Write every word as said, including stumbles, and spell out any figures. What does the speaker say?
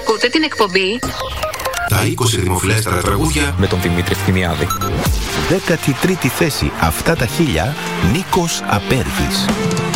Ακούτε την εκπομπή Τα είκοσι δημοφιλέστερα τραγούδια με τον Δημήτρη Ευθυμιάδη. Δέκατη τρίτη θέση αυτά τα χίλια, Νίκος Απέρδης.